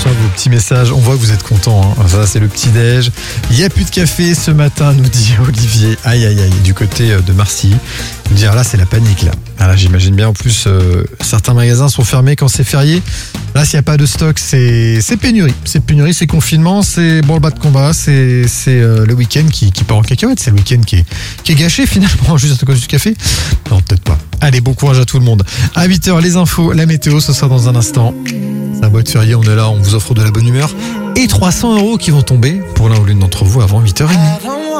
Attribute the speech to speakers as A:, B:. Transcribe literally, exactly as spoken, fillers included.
A: reçoit vos petits messages. On voit que vous êtes contents. Hein. Ça, c'est le petit-déj. Il n'y a plus de café ce matin, nous dit Olivier. Aïe, aïe, aïe. Du côté de Marcy. Dire là, c'est la panique, là. Ah, là, j'imagine bien. En plus, euh, certains magasins sont fermés quand c'est férié. Là, s'il n'y a pas de stock, c'est, c'est pénurie. C'est pénurie, c'est confinement, c'est bon le bas de combat, c'est, c'est euh, le week-end qui, qui part en cacahuète. C'est le week-end qui est, qui est gâché finalement, juste à cause du café. Non, peut-être pas. Allez, bon courage à tout le monde. À huit heures, les infos, la météo, ce sera dans un instant. C'est un boîte férié, on est là, on vous offre de la bonne humeur. Et trois cents euros qui vont tomber pour l'un ou l'une d'entre vous avant huit heures trente.